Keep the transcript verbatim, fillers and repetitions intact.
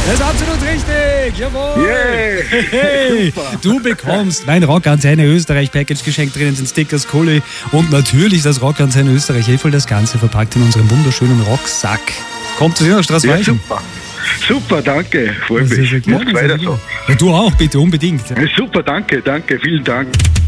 Das ist absolut richtig. Jawohl. Yeah. Hey, du bekommst mein Rockantenne Österreich Package geschenkt. Drinnen sind Stickers, Kuli und natürlich das Rockantenne Österreich Heferl. Das Ganze verpackt in unserem wunderschönen Rocksack. Kommt zu dir nach Straßweichen? Ja, super. Super, danke. Freut mich. Macht weiter so. Ja, du auch, bitte, unbedingt. Ja, super, danke, danke, vielen Dank.